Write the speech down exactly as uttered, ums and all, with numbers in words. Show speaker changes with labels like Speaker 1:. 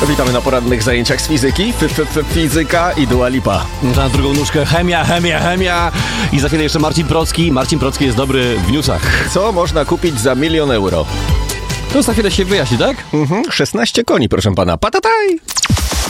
Speaker 1: Witamy na porannych zajęciach z fizyki. F, f, f, fizyka i Dua Lipa.
Speaker 2: Na drugą nóżkę chemia, chemia, chemia. I za chwilę jeszcze Marcin Procki. Marcin Procki jest dobry w newsach.
Speaker 1: Co można kupić za milion euro?
Speaker 2: To za chwilę się wyjaśni, tak?
Speaker 1: Mhm, szesnaście koni, proszę pana. Patataj!